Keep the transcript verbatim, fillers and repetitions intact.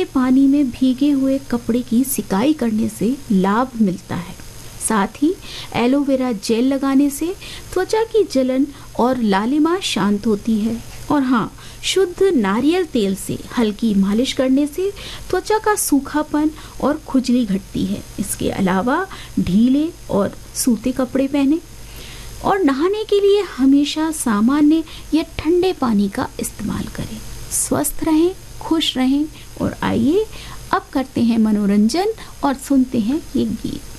पानी में भीगे हुए कपड़े की सिकाई करने से लाभ मिलता है। साथ ही एलोवेरा जेल लगाने से त्वचा की जलन और लालिमा शांत होती है। और हाँ, शुद्ध नारियल तेल से हल्की मालिश करने से त्वचा का सूखापन और खुजली घटती है। इसके अलावा ढीले और सूते कपड़े पहने और नहाने के लिए हमेशा सामान्य या ठंडे पानी का इस्तेमाल करें। स्वस्थ रहें, खुश रहें और आइए अब करते हैं मनोरंजन और सुनते हैं ये गीत।